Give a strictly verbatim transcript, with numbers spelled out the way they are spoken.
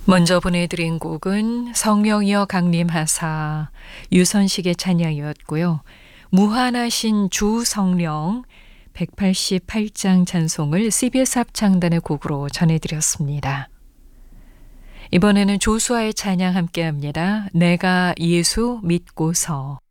먼저 보내드린 곡은 성령이여 강림하사 유선식의 찬양이었고요. 무한하신 주 성령 백팔십팔 장 찬송을 씨비에스 합창단의 곡으로 전해드렸습니다. 이번에는 조수아의 찬양 함께합니다. 내가 예수 믿고서.